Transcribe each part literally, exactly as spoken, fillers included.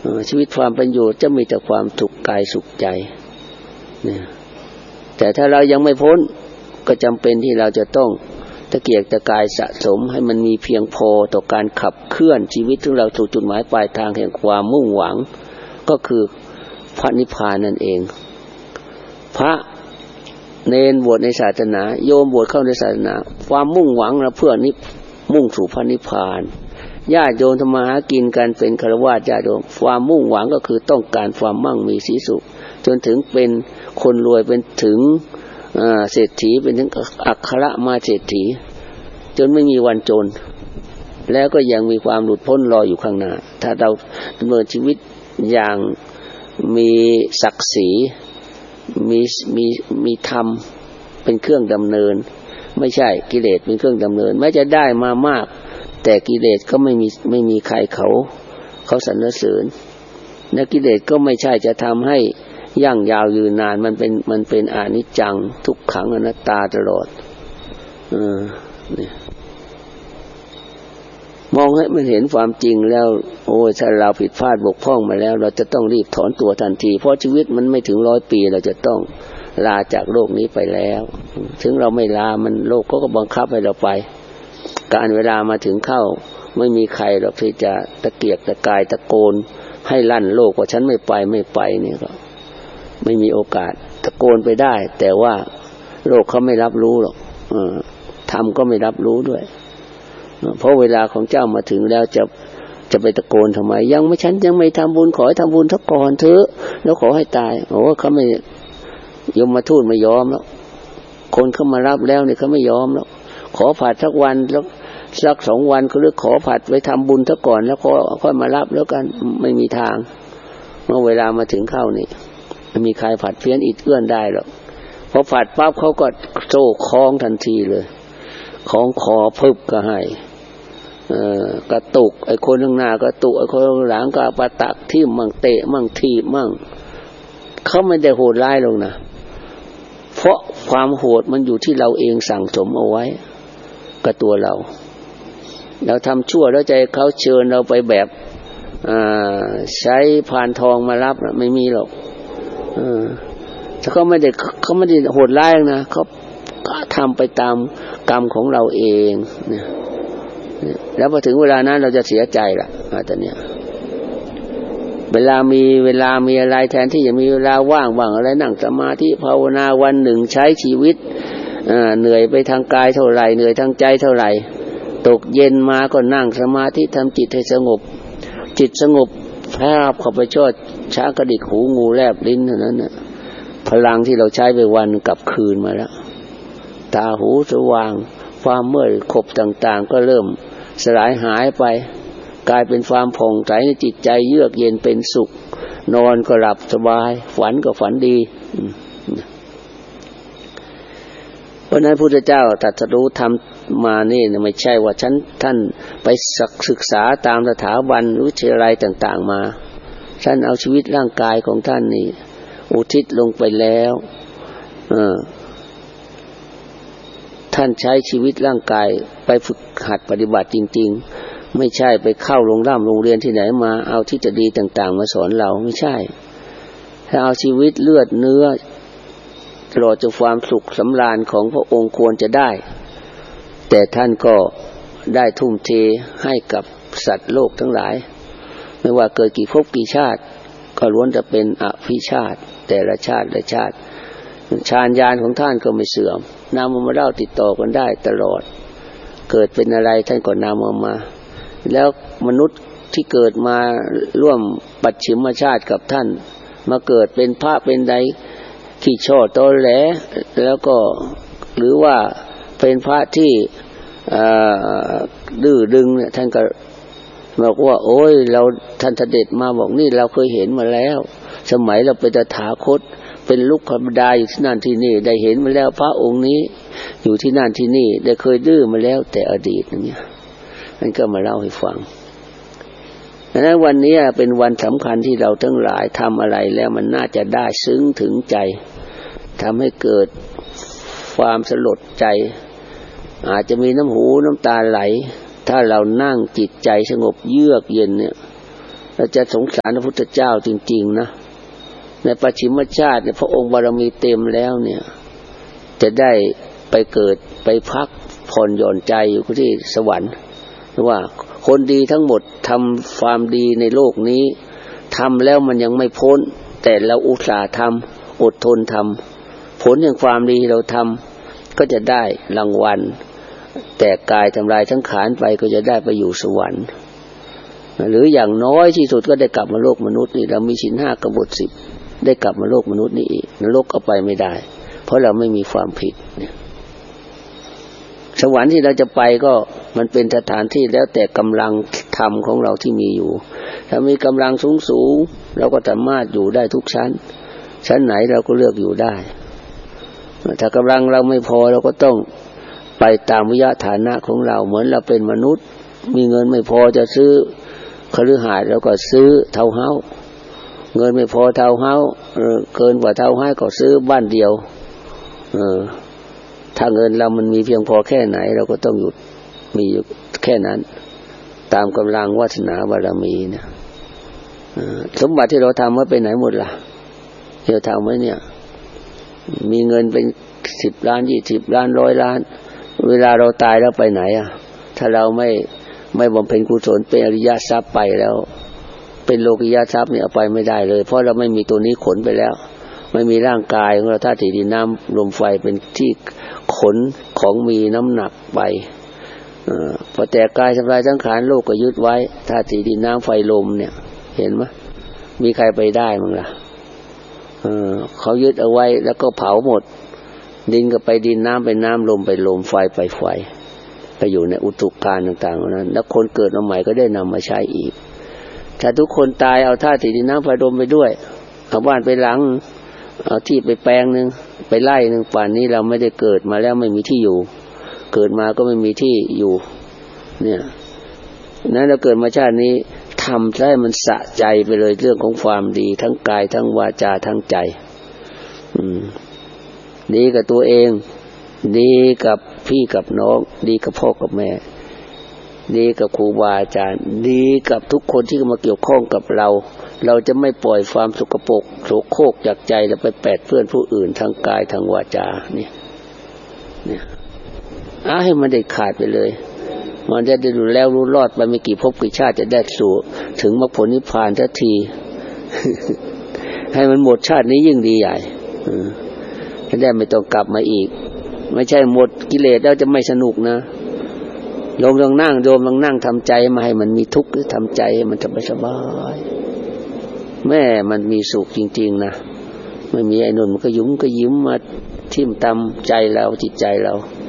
ชีวิตความเป็นอยู่จะมีแต่ความสุขกายสุขใจเนี่ยแต่ถ้าเรายังไม่พ้นก็จำเป็นที่เราจะต้องตะเกียกตะกายสะสมให้มันมีเพียงพอต่อการขับเคลื่อนชีวิตของเราสู่จุดหมายปลายทางแห่งความมุ่งหวังก็คือพระนิพพานนั่นเองพระเนรบวชในศาสนาโยมบวชเข้าในศาสนาความมุ่งหวังเราเพื่อนิพมุ่งสู่พระนิพพานญาติโยมทำมาหากินกันเป็นฆราวาสญาติโยมความมุ่งหวังก็คือต้องการความมั่งมีสีสุขจนถึงเป็นคนรวยเป็นถึงเศรษฐีเป็นถึงอัครมาเศรษฐีจนไม่มีวันจนแล้วก็ยังมีความหลุดพ้นรออยู่ข้างหน้าถ้าเราดำเนินชีวิตอย่างมีศักดิ์ศรีมีมีมีธรรมเป็นเครื่องดำเนินไม่ใช่กิเลสเป็นเครื่องดำเนินแม้จะได้มามากแต่กิเลสก็ไม่มีไม่มีใครเขาเขาสรรเสริญและกิเลสก็ไม่ใช่จะทำให้ยั่งยาวยืนนานมันเป็นมันเป็นอนิจจังทุกขังอนัตตาตลอดเออนี่มองให้มันเห็นความจริงแล้วโอ้ยถ้าเราผิดพลาดบกพร่องมาแล้วเราจะต้องรีบถอนตัวทันทีเพราะชีวิตมันไม่ถึงร้อยปีเราจะต้องลาจากโลกนี้ไปแล้วถึงเราไม่ลามันโลกก็บังคับให้เราไปการเวลามาถึงเข้าไม่มีใครหรอกที่จะตะเกียกตะกายตะโกนให้ลั่นโลกว่าฉันไม่ไปไม่ไปนี่ก็ไม่มีโอกาสตะโกนไปได้แต่ว่าโลกเขาไม่รับรู้หรอกธรรมก็ไม่รับรู้ด้วยเพราะเวลาของเจ้ามาถึงแล้วจะจะไปตะโกนทำไมยังไม่ฉันยังไม่ทำบุญขอให้ทำบุญทักก่อนเถอะแล้วขอให้ตายโอ้เขาไม่ยมมาทูตไม่ยอมแล้วคนเขามารับแล้วเนี่ยเขาไม่ยอมแล้วขอผัดสักวันแล้วสักสองวันเขาเลือกขอผัดไว้ทำบุญทักก่อนแล้วค่อยค่อยมารับแล้วกันไม่มีทางเมื่อเวลามาถึงเข้านี่ไม่มีใครผัดเพี้ยนอิดเอื้อนได้หรอกพอผัดปั๊บเขาก็โซ่คล้องทันทีเลยคล้องคอพึบก็ให้เอ่อกระตุกไอ้คนข้างหน้ากระตุกไอ้คนข้างหลังก็ปะตักทิ่มมั่งเตะมั่งทีบมั่งเขาไม่ได้โหดร้ายลงนะเพราะความโหดมันอยู่ที่เราเองสั่งสมเอาไว้กับตัวเราเราทำชั่วแล้วใจเขาเชิญเราไปแบบใช้พานทองมารับไม่มีหรอกถ้าเขาไม่ได้เขาไม่ได้โหดร้ายนะเขาทำไปตามกรรมของเราเองเนี่ยแล้วพอถึงเวลานั้นเราจะเสียใจล่ะตอนเนี้ยเวลามีเวลามีอะไรแทนที่จะมีเวลาว่างบ้างอะไรนั่งสมาธิภาวนาวันหนึ่งใช้ชีวิตเหนื่อยไปทางกายเท่าไหร่เหนื่อยทางใจเท่าไหร่ตกเย็นมาก็นั่งสมาธิทำจิตให้สงบจิตสงบแพร่เข้าไปชดช้ากระดิกหูงูแลบลิ้นเท่านั้นน่ะพลังที่เราใช้ไปวันกลับคืนมาแล้วตาหูสว่างความมืดขบต่างๆก็เริ่มสลายหายไปกลายเป็นความผ่องใสในจิตใจเยือกเย็นเป็นสุขนอนก็หลับสบายฝันก็ฝันดีเพราะนั้นพระพุทธเจ้าตรัสรู้ธรรมมานี่ไม่ใช่ว่าฉันท่านไปศึกษาตามสถาบันวิทยาลัยต่างๆมาท่านเอาชีวิตร่างกายของท่านนี่อุทิศลงไปแล้วเออท่านใช้ชีวิตร่างกายไปฝึกหัดปฏิบัติจริงๆไม่ใช่ไปเข้าโรงร่ำโรงเรียนที่ไหนมาเอาทฤษฎีต่างๆมาสอนเราไม่ใช่ถ้าเอาชีวิตเลือดเนื้อตลอดจนความสุขสำราญของพระองค์ควรจะได้แต่ท่านก็ได้ทุ่มเทให้กับสัตว์โลกทั้งหลายไม่ว่าเกิดกี่ภพกี่ชาติก็ล้วนจะเป็นอภิชาติแต่ละชาติละชาติฌานญาณของท่านก็ไม่เสื่อมนำมาเล่าติดต่อกันได้ตลอดเกิดเป็นอะไรท่านก็นำมามาแล้วมนุษย์ที่เกิดมาร่วมปัจฉิมชาติกับท่านมาเกิดเป็นพระเป็นใดขี้ช่อตอแหลแล้วก็หรือว่าเป็นพระที่ดื้อดึงเนี่ยท่านก็บอกว่าโอ้ยเราท่านเสด็จมาบอกนี่เราเคยเห็นมาแล้วสมัยเราเป็นตถาคตเป็นลูกธรรมดาอยู่ที่นั่นที่นี่ได้เห็นมาแล้วพระองค์นี้อยู่ที่นั่นที่นี่ได้เคยดื้อมาแล้วแต่อดีตอย่างเงี้ยท่านก็มาเล่าให้ฟังดังนั้นวันนี้เป็นวันสำคัญที่เราทั้งหลายทำอะไรแล้วมันน่าจะได้ซึ้งถึงใจทำให้เกิดความสลดใจอาจจะมีน้ำหูน้ำตาไหลถ้าเรานั่งจิตใจสงบเยือกเย็นเนี่ยเราจะสงสารพระพุทธเจ้าจริงๆนะในปัจฉิมชาติเนี่ยพระองค์บารมีเต็มแล้วเนี่ยจะได้ไปเกิดไปพักผ่อนหย่อนใจอยู่ที่สวรรค์ว่าคนดีทั้งหมดทำความดีในโลกนี้ทำแล้วมันยังไม่พ้นแต่เราอุตส่าห์ทำอดทนทำผลแห่งความดีเราทำก็จะได้รางวัลแต่กายทำลายทั้งขานไปก็จะได้ไปอยู่สวรรค์หรืออย่างน้อยที่สุดก็ได้กลับมาโลกมนุษย์นี่เรามีศีลห้ากบฏสิบได้กลับมาโลกมนุษย์นี่อีกนรกก็ไปไม่ได้เพราะเราไม่มีความผิดเนี่ยสวรรค์ที่เราจะไปก็มันเป็นสถานที่แล้วแต่กำลังธรรมของเราที่มีอยู่ถ้ามีกำลังสูงสูงเราก็สามารถอยู่ได้ทุกชั้นชั้นไหนเราก็เลือกอยู่ได้ถ้ากำลังเราไม่พอเราก็ต้องไปตามวิยะฐานะของเราเหมือนเราเป็นมนุษย์มีเงินไม่พอจะซื้อคฤหาสน์เราก็ซื้อเทาวน์เฮาส์เงินไม่พอเทาวน์เฮาส์เกินกว่าเทาวน์เฮาส์ก็ซื้อบ้านเดียวเออถ้าเงินเรามันมีเพียงพอแค่ไหนเราก็ต้องอยู่มีอยู่แค่นั้นตามกำลังวาสนาบารมีเนี่ยสมบัติที่เราทำว่าไปไหนหมดล่ะที่เราทำไว้เนี่ยมีเงินเป็นสิบล้านยี่สิบล้านร้อยล้านเวลาเราตายแล้วไปไหนอ่ะถ้าเราไม่ไม่บำเพ็ญกุศลเป็นอริยทรัพย์ไปแล้วเป็นโลกิยทรัพย์เนี่ยเอาไปไม่ได้เลยเพราะเราไม่มีตัวนี้ขนไปแล้วไม่มีร่างกายของเราธาตุดินน้ำลมไฟเป็นที่ขนของมีน้ำหนักไปเอ่อพอแต่กายทำลายสังขารโลกก็ยึดไว้ธาตุดินน้ำไฟลมเนี่ยเห็นไหมมีใครไปได้มั้งล่ะเออเขายึดเอาไว้แล้วก็เผาหมดดินก็ไปดินน้ำไปน้ำลมไปลมไฟไปไฟไปอยู่ในอุตุการต่างๆนั้นแล้วคนเกิดมาใหม่ก็ได้นำมาใช้อีกถ้าทุกคนตายเอาธาตุดินน้ำไฟลมไปด้วยเอาบ้านไปหลังเอาที่ไปแปลงนึงไปไล่นึงป่านนี้เราไม่ได้เกิดมาแล้วไม่มีที่อยู่เกิดมาก็ไม่มีที่อยู่เนี่ยนั้นเราเกิดมาชาตินี้ทำให้มันสะใจไปเลยเรื่องของความดีทั้งกายทั้งวาจาทั้งใจอืมดีกับตัวเองดีกับพี่กับน้องดีกับพ่อกับแม่ดีกับครูบาอาจารย์ดีกับทุกคนที่มาเกี่ยวข้องกับเราเราจะไม่ปล่อยความสกปรกโสโครกจากใจแล้วไปแปดเปื้อนผู้อื่นทางกายทางวาจาเนี่ยเนี่ยเอาให้มันได้ขาดไปเลยมันจะได้รู้แล้วรู้รอดไปไม่กี่ภพกี่ชาติจะได้สู่ถึงมรรคผลนิพพานทันที ให้มันหมดชาตินี้ยิ่งดีใหญ่จะได้ไม่ต้องกลับมาอีกไม่ใช่หมดกิเลสแล้วจะไม่สนุกนะโยมลองนั่งโยมลองนั่งทำใจมาให้มันมีทุกข์หรือทำใจให้มันสบายสบายแม่มันมีสุขจริงๆนะไม่มีไอ้นุ่นมันก็ยุ่มก็ยิ้มมาทิ่มตำใจเราจิตใจเรา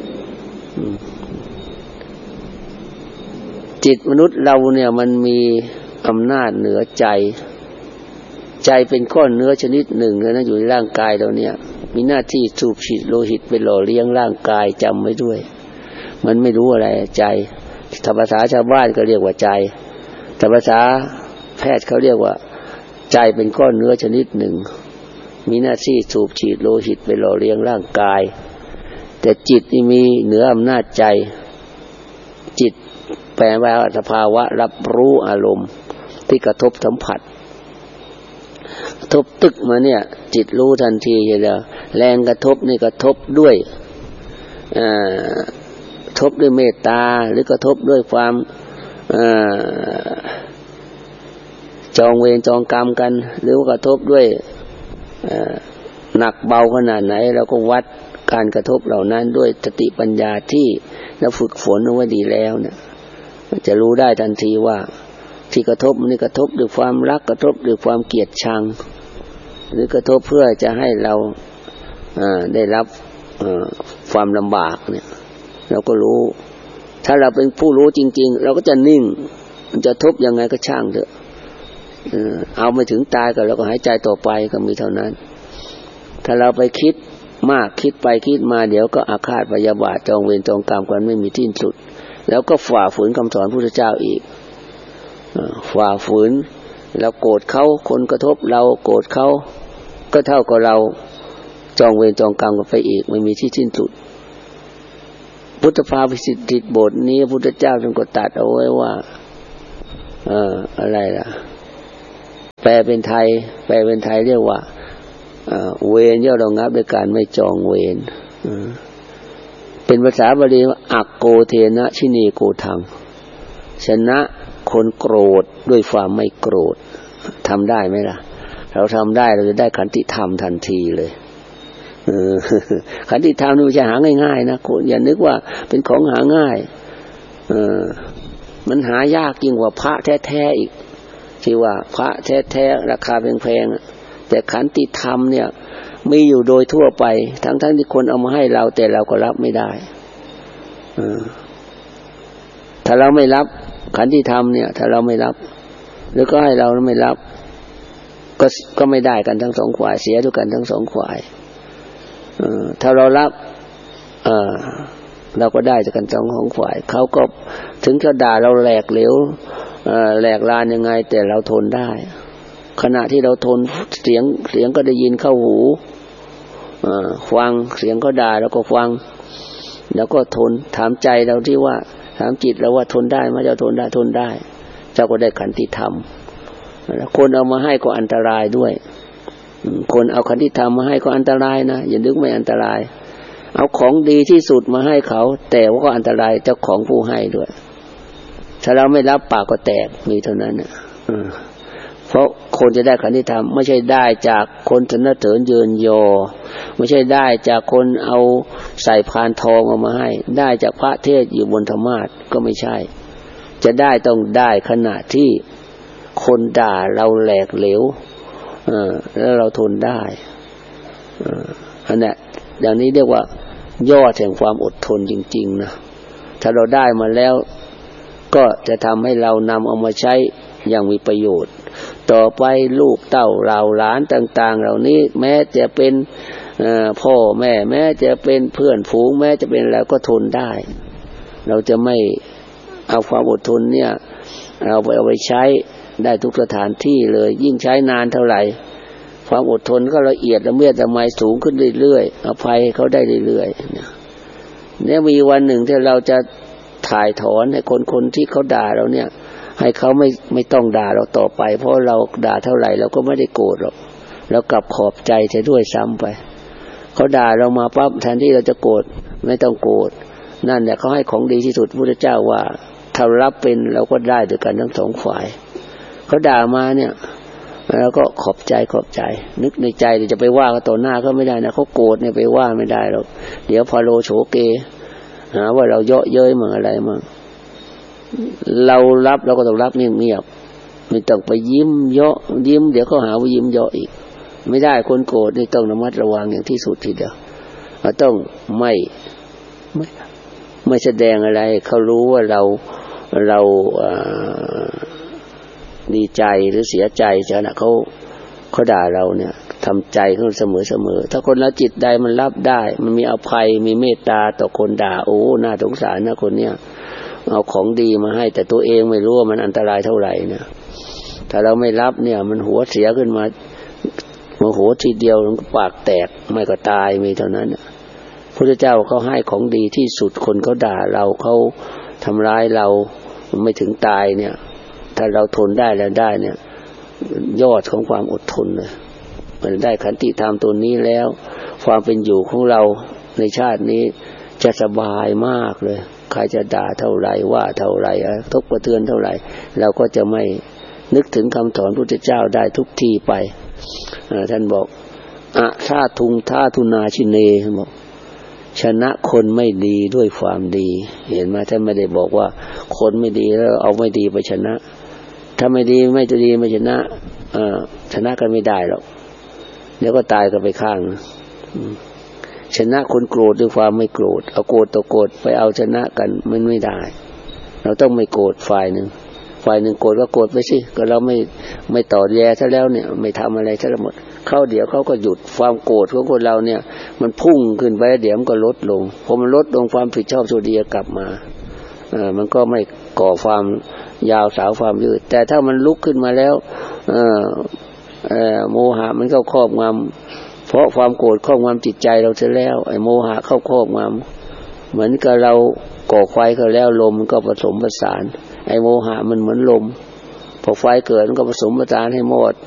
จิตมนุษย์เราเนี่ยมันมีอำนาจเหนือใจใจเป็นก้อนเนื้อชนิดหนึ่งนะอยู่ในร่างกายเราเนี่ยมีหน้าที่สูบฉีดโลหิตไปหล่อเลี้ยงร่างกายจำไว้ด้วยมันไม่รู้อะไรใจถ้าภาษาชาวบ้านก็เรียกว่าใจถ้าภาษาแพทย์เขาเรียกว่าใจเป็นก้อนเนื้อชนิดหนึ่งมีหน้าที่สูบฉีดโลหิตไปหล่อเลี้ยงร่างกายแต่จิตนี่มีเหนืออำนาจใจจิตแปลว่าสภาวะรับรู้อารมณ์ที่กระทบสัมผัสกระทบตึกมาเนี่ยจิตรู้ทันทีเลยแรงกระทบนี่กระทบด้วยอ่ากระทบด้วยเมตตาหรือกระทบด้วยความอ่าจองเวรจองกรรมกันหรือว่ากระทบด้วยหนักเบาขนาดไหนเราก็วัดการกระทบเหล่านั้นด้วยสติปัญญาที่เราฝึกฝนเอาไว้ดีแล้วเนี่ยจะรู้ได้ทันทีว่าที่กระทบมันนี่กระทบด้วยความรักกระทบด้วยความเกลียดชังหรือกระทบเพื่อจะให้เราได้รับความลำบากเนี่ยเราก็รู้ถ้าเราเป็นผู้รู้จริงๆเราก็จะนิ่งมันจะทบยังไงก็ช่างเถอะเอาไม่ถึงตายก็เราก็หายใจต่อไปก็มีเท่านั้นถ้าเราไปคิดมากคิดไปคิดมาเดี๋ยวก็อาฆาตพยาบาทจองเวรจองกรรมกันไม่มีที่สุดแล้วก็ฝ่าฝืนคำสอนพระพุทธเจ้าอีกฝ่าฝืนเราโกรธเขาคนกระทบเราโกรธเขาก็เท่ากับเราจองเวรจองกรรมกันไปอีกไม่มีที่สิ้นสุดพุทธภาษิตติบทนี้พระพุทธเจ้าท่านก็ตรัสเอาไว้ว่าเอ่ออะไรล่ะแปลเป็นไทยแปลเป็นไทยเรียกว่าเวรย่อมระงับด้วยการไม่จองเวรเป็นภาษาบาลีว่าอักโกเทนะชินีโกทังชนะคนโกรธด้วยความไม่โกรธทำได้ไหมล่ะเราทำได้เราจะได้ขันติธรรมทันทีเลยขันติธรรมนี่ไม่ใช่หาง่ายๆนะคุณอย่านึกว่าเป็นของหาง่ายเออมันหายากยิ่งกว่าพระแท้ๆอีกที่ว่าพระแท้ๆราคาแพงๆแต่ขันติธรรมเนี่ยมีอยู่โดยทั่วไปทั้งๆที่คนเอามาให้เราแต่เราก็รับไม่ได้เออถ้าเราไม่รับขันติธรรมเนี่ยถ้าเราไม่รับหรือก็ให้เราไม่รับก็ก็ไม่ได้กันทั้งสองฝ่ายเสียด้วยกันทั้งสองฝ่ายเออถ้าเรารับเออเราก็ได้จากกันสองของฝ่ายเขาก็ถึงจะด่าเราแหลกเหลวเอ่อแหลกลานยังไงแต่เราทนได้ขณะที่เราทนเสียงเสียงก็ได้ยินเข้าหูเอ่อฟังเสียงก็ด่าแล้วก็ฟังแล้วก็ทนถามใจเราที่ว่าถามจิตเราว่าทนได้มั้ยเจ้าทนได้ทนได้เจ้าก็ได้ขันติธรรมคนเอามาให้ก็อันตรายด้วยคนเอาขันติธรรมมาให้ก็อันตรายนะอย่านึกไม่อันตรายเอาของดีที่สุดมาให้เขาแต่ว่าก็อันตรายเจ้าของผู้ให้ด้วยถ้าเราไม่รับปากก็แตกมีเท่านั้นน่ะเพราะคนจะได้ขันติธรรมไม่ใช่ได้จากคนสนเสริญเยินยอไม่ใช่ได้จากคนเอาใส่พานทองเอามาให้ได้จากพระเทศอยู่บนธรรมาสน์ก็ไม่ใช่จะได้ต้องได้ขณะที่คนด่าเราแหลกเหลวเออแล้วเราทนได้เอออันนี้อย่างนี้เรียกว่ายอดแห่งความอดทนจริงๆนะถ้าเราได้มาแล้วก็จะทำให้เรานำเอามาใช้อย่างมีประโยชน์ต่อไปลูกเต้าเราหลานต่างๆเหล่านี้แม้จะเป็นพ่อแม่แม้จะเป็นเพื่อนฝูงแม้จะเป็นอะไรก็ทนได้เราจะไม่เอาความอดทนเนี่ยเราไปเอาไปใช้ได้ทุกสถานที่เลยยิ่งใช้นานเท่าไหร่ความอดทนก็ละเอียดละเมียดละไมสูงขึ้นเรื่อยๆอภัยเขาได้เรื่อยๆเนี่ยเนี่ยมีวันหนึ่งที่เราจะถ่ายถอนให้คนคนที่เขาด่าเราเนี่ยให้เขาไม่ไม่ต้องด่าเราต่อไปเพราะเราด่าเท่าไหร่เราก็ไม่ได้โกรธหรอกเรากลับขอบใจเสียด้วยซ้ำไปเขาด่าเรามาปั๊บแทนที่เราจะโกรธไม่ต้องโกรธนั่นแหละเขาให้ของดีที่สุดพระพุทธเจ้าว่าถ้ารับเป็นเราก็ได้ด้วยกันทั้งสองฝ่ายเขาด่ามาเนี่ยแล้วก็ขอบใจขอบใจนึกในใจเดี๋ยวจะไปว่าเขาต่อหน้าก็ไม่ได้นะเขาโกรธเนี่ยไปว่าไม่ได้หรอกเดี๋ยวพอโลโฉเกหาว่าเราเยาะเย้ยมั่งอะไรมั่งเรารับเราก็ต้องรับเงียบๆไม่ต้องไปยิ้มเยาะยิ้มเดี๋ยวเขาหาว่ายิ้มเยาะอีกไม่ได้คนโกรธนี่ต้องระมัดระวังอย่างที่สุดทีเดียวเราต้องไม่ไม่ไม่แสดงอะไรเขารู้ว่าเราเราดีใจหรือเสียใจฉะนั้นเขาเขาด่าเราเนี่ยทำใจเขาเสมอเสมอถ้าคนละจิตใดมันรับได้มันมีอภัยมีเมตตาต่อคนด่าโอ้น่าสงสารนะคนเนี้ยเอาของดีมาให้แต่ตัวเองไม่รู้ว่ามันอันตรายเท่าไหร่นะถ้าเราไม่รับเนี่ยมันหัวเสียขึ้นมาโมโหทีเดียวมันก็ปากแตกไม่ก็ตายมีเท่านั้นพระพุทธเจ้าเขาให้ของดีที่สุดคนเขาด่าเราเขาทำร้ายเราไม่ถึงตายเนี่ยถ้าเราทนได้แล้วได้เนี่ยยอดของความอดทนเลยมันได้ขันติธรรมตัวนี้แล้วความเป็นอยู่ของเราในชาตินี้จะสบายมากเลยใครจะด่าเท่าไรว่าเท่าไรทุกข์กระเทือนเท่าไรเราก็จะไม่นึกถึงคำสอนพระพุทธเจ้าได้ทุกทีไปท่านบอกอะท่าทุงท่าทุนาชิเนบอกชนะคนไม่ดีด้วยความดีเห็นไหมท่านไม่ได้บอกว่าคนไม่ดีแล้วเอาไม่ดีไปชนะถ้าไม่ดีไม่จะดีไม่ชนะเอ่อชนะกันไม่ได้หรอกเดี๋ยวก็ตายกันไปข้างชนะคนโกรธด้วยความไม่โกรธเอาโกรธต่อโกรธไปเอาชนะกันมันไม่ได้เราต้องไม่โกรธฝ่ายหนึ่งฝ่ายหนึ่งโกรธก็โกรธไปสิก็เราไม่ไม่ต่อแย่ซะแล้วเนี่ยไม่ทำอะไรซะหมดเขาเดี๋ยวเขาก็หยุดความโกรธของคนเราเนี่ยมันพุ่งขึ้นไปเดี๋ยวมันก็ลดลงพอมันลดลงความผิดชอบชั่วดีกลับมาเออมันก็ไม่ก่อความยาวสาวความยืดแต่ถ้ามันลุกขึ้นมาแล้วเออเออโมหะมันก็ครอบงำเพราะความโกรธครอบงำจิตใจเราเสียแล้วไอ้โมหะเข้าครอบงำเหมือนกับเราก่อไฟเขาแล้วลมมันก็ผสมผสานไอ้โมหะมันเหมือนลมพอไฟเกิดมันก็ผสมผสานให้หมด